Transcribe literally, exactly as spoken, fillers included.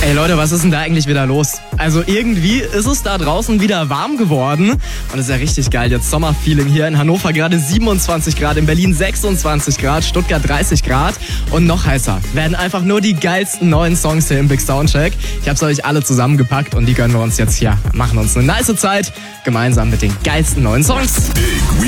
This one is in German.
Ey Leute, was ist denn da eigentlich wieder los? Also irgendwie ist es da draußen wieder warm geworden und es ist ja richtig geil. Jetzt Sommerfeeling hier in Hannover, gerade siebenundzwanzig Grad, in Berlin sechsundzwanzig Grad, Stuttgart dreißig Grad und noch heißer. Werden einfach nur die geilsten neuen Songs hier im Big Soundcheck. Ich hab's euch alle zusammengepackt und die gönnen wir uns jetzt hier. Machen uns eine nice Zeit gemeinsam mit den geilsten neuen Songs.